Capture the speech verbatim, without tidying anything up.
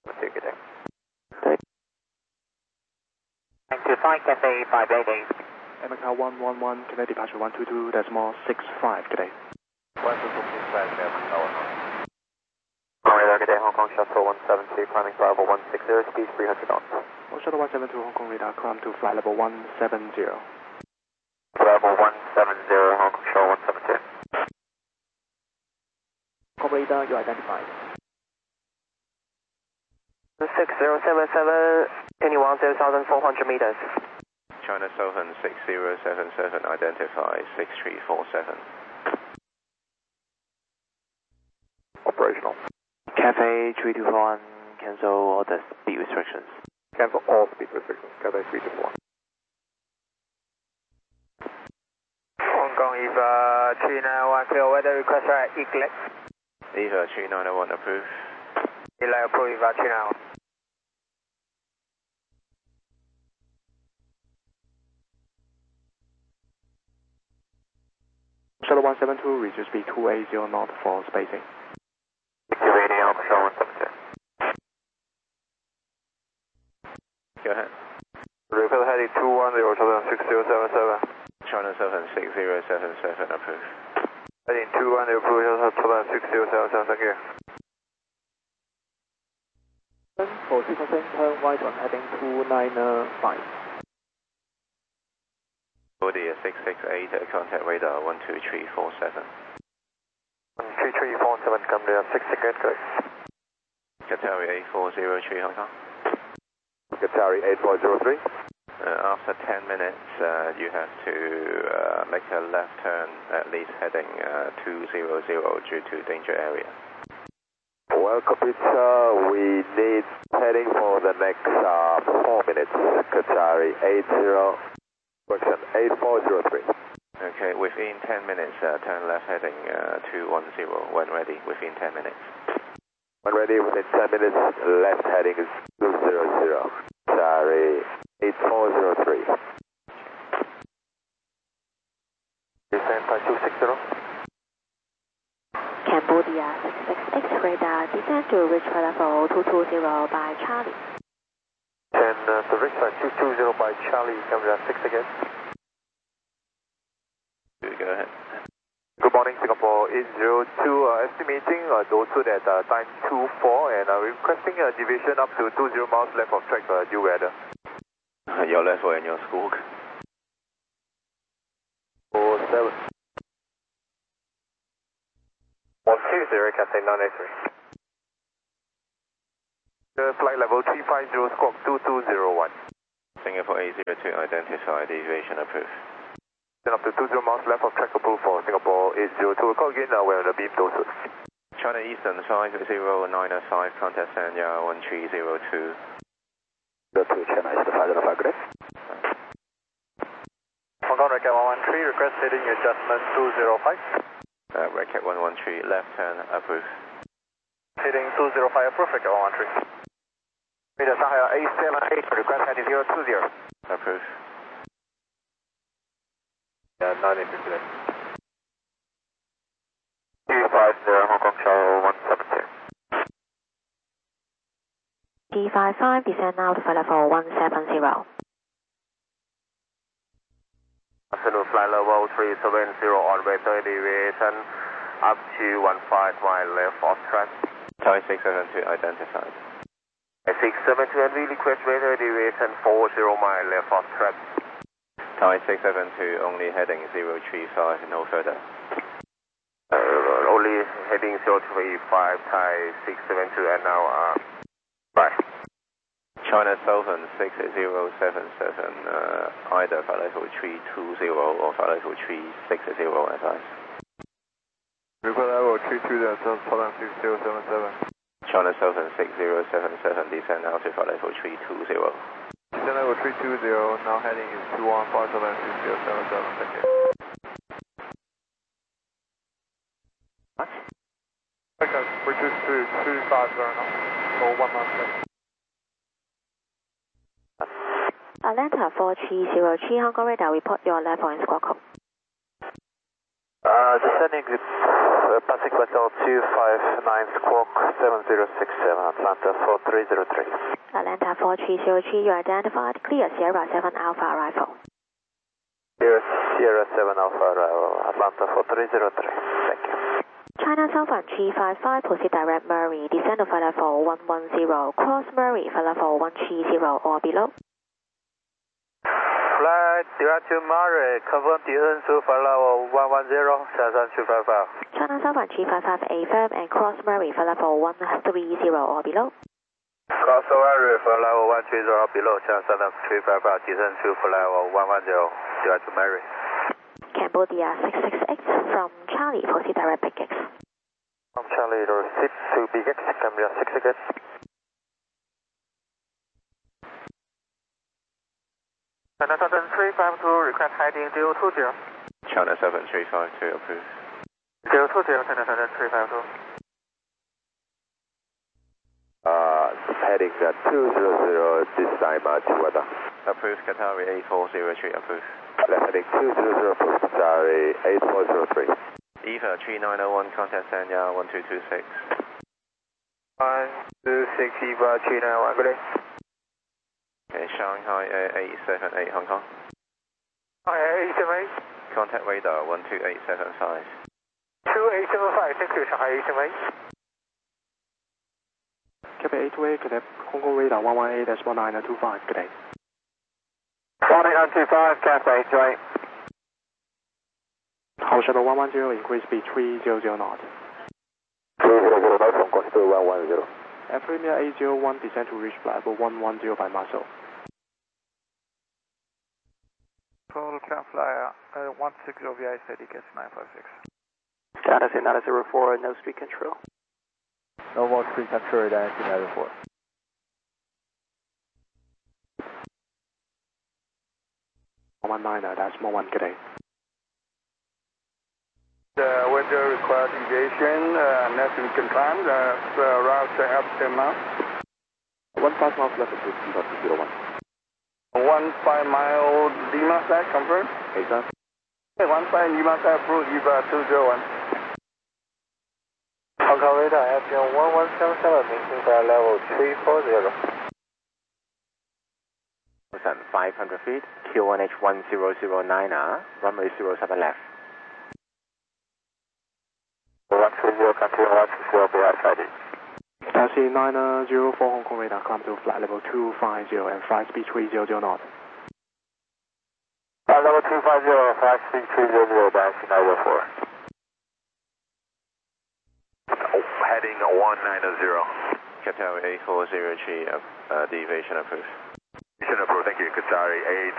Two, good day. Thank you. Flight Cafe five eight eight. America one one one, Canadian departure one two two, decimal six five, good day. one two two, please flag America one one. Radar, good day, Hong Kong Shuttle one seven two, climbing flight level one six zero, speed three hundred knots. Hong Shuttle one seven two, Hong Kong radar, climb to flight level one seven zero. Level one seven zero, Hong Kong Shuttle one seven two. Hong Kong radar, you identified. six zero seven seven, anyone zero thousand four hundred meters. China Southern six zero seven seven, identify six three four seven. Operational. Cafe three two four one, cancel all the speed restrictions. Cancel all speed restrictions, Cafe three two four one. Hong Kong Eva three nine one, clear weather request at Eaglet. Eva three nine one, approve. Eli approve Eva three nine one. Shuttle one seven two, reduce speed two eighty knot for spacing. Activating Hong Kong Shuttle one seven two. Go ahead. Repeat heading two one zero, Southern six zero seven seven. China Southern six zero seven seven, approve. Heading two one zero, approve, Southern six zero seven seven, thank you. For sequencing, turn right on heading two nine five. Body six six eight, contact radar one two three four seven. one two three four seven, come there, six seconds, correct. Qatari eight four zero three, Hong Kong. Qatari eight four zero three. Uh, after ten minutes, uh, you have to uh, make a left turn, at least heading uh, two zero zero due to danger area. Well, computer, we need heading for the next uh, four minutes. Qatari eight zero, correction, eight four zero three. Okay, within ten minutes, uh, turn left heading uh, two one zero when ready, within ten minutes. When ready, within ten minutes, left heading is two zero zero. Qatari eight four zero three. Descent by two six zero. Cambodia six six six radar, descend to reach level two two zero by Charlie. ten uh, to reach by two two zero by Charlie, Cambodia six again. Go ahead. Good morning, Singapore eight zero two, uh, estimating uh, altitude at uh, time two four and uh, requesting a deviation up to two zero miles left of track uh, due weather. Your level and your school. four seven. one two zero, Cathay nine eight three. Uh, flight level three five zero, squawk two two zero one. Singapore eight zero two, identify deviation approved. Then up to two zero miles left of track approved for Singapore eight zero two. We'll call again uh, we're on the beam doses. China Eastern five zero nine five, contact Sanya one three zero two. zero two, China Eastern five zero five, good day. Hong Kong Racket one one three, request heading adjustment two zero five. Uh, Racket one one three, left turn approved. Heading two zero five, approved, Racket one one three. Meter Shanghai eight seven eight, request heading zero two zero. Approved. Yeah, nine eight three. two five zero, Hong Kong Shuttle one seven two. T five five, descend now to flight level one seven zero. Afternoon, flight level three seven zero on radar deviation up to one five mile left of track. Thai six seven two, identified. six seven two, and we request radar deviation four zero mile left of track. Thai six seven two, only heading zero three five, no further. Uh, only heading zero three five, Thai six seven two, and now, uh, bye. China Southern six zero seven seven, uh, either flight level three two zero or flight level three six zero, advise. Request level three two zero, Southern six zero seven seven. China Southern six zero seven seven, descend now to flight level three two zero. Descend level three two zero, now heading is two one five, Southern six zero seven seven, thank you. What? Okay, reduce to two five zero now, for one month left. Atlanta four three zero three, Hong Kong radar, report your level and squawk code. Uh, descending with uh, passing Hotel two five nine squawk seven zero six seven, Atlanta four three zero three. Atlanta four three zero three, you are identified. Clear Sierra seven Alpha arrival. Sierra, Sierra seven Alpha arrival, Atlanta four three zero three. Thank you. China Southern three five five, proceed direct Murray, descend to flight level one one zero, cross Murray, flight level one three zero or below. Flight direct to Murray, confirm descend to flight level one one zero, Shenzhen two five five. China Southern three five five, affirm and cross Murray, flight level one three zero or below. Cross Murray, flight level one three zero or below, Shenzhen three five five, descend to flight level one one zero, direct to Murray. Cambodia six six eight, from Charlie, proceed direct Big X. From Charlie, six to Big X, Cambodia six six eight. China Southern three five two, request heading zero two zero. China seven three five two, approved. zero two zero, China Southern three five two. Uh, heading uh, two zero zero, this time uh, to weather. Approved, Qatari eight four zero three, approved. Left heading two zero zero, approved, Qatari eight four zero three. Eva three nine zero one, contact Sanya one two two six. one two six, Eva three nine one, good day. Okay, Shanghai Air eight seven eight, Hong Kong. Shanghai Air eight seven eight. Contact radar one two eight seven five. two eight seven five, thank you, Shanghai eight seven eight. Cape eight two eight, good day. Hong Kong radar one one eight decimal nine two five, good day. one eight nine two five, Cape eight two eight. House shuttle one one zero, increase speed three hundred knot. three zero zero, no phone call, still one one zero. Air Premier eight zero one, descend to reach flight level one one zero by muscle. Total can fly uh, one six zero V I steady, gets nine five six. Status in nine zero four, no speed control. No more speed control than nine four. one one nine, decimal one, good day. The weather required deviation, uh, next we can climb, uh, uh, route to Amsterdam now. One five miles left to Eva two zero one. One five mile Lima side, confirm. Hey, sir. Hey, one five Lima side, approve, Eva two zero one. Hong Kong radar, F M one one seven seven, maintain flight level three four zero. five hundred feet, Q one H one zero zero nine R, runway zero seven left. one three zero, continue one three zero, be outside it. Taxi nine zero four Hong Kong radar, climb to flight level two five zero and flight speed three hundred knot. Flight level two five zero, flight speed three hundred, Taxi nine zero four. Heading one nine zero. Qatari eight four zero three, uh, uh, deviation approved. Deviation approved, thank you, Qatari eight